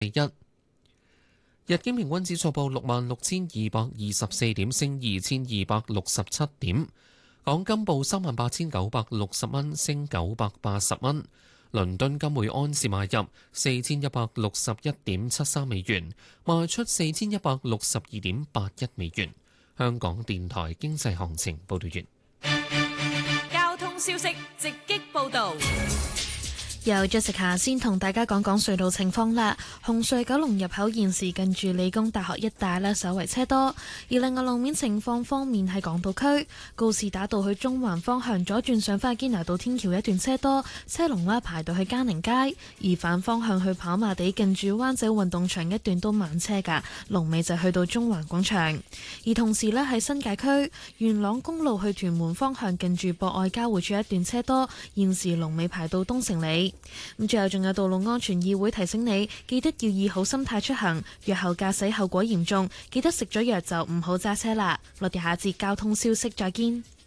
第一。日經平均指數報66,224點，升2,267點。港金報38,960蚊，升980蚊。倫敦金每安士買入4161.73美元，賣出4162.81美元。香港電台經濟行情報道完。 交通消息直擊報道。 由Jessica先同大家講講隧道情況啦。紅隧九龍入口現時近住理工大學一帶呢，稍為車多。而另外路面情況方面，喺港島區告士打道去中環方向左轉上返堅拿道天橋一段車多，車龍呢排到去嘉寧街。而反方向去跑馬地近住灣仔運動場一段都慢車㗎，龍尾就去到中環廣場。而同時呢，喺新界區元朗公路去屯門方向近住博愛交匯處一段車多，現時龍尾排到東城里。咁最後仲有道路安全議會提醒你，記得要以好心態出行，藥後駕駛後果嚴重，記得食咗藥就唔好揸車啦。我哋下節交通消息再見。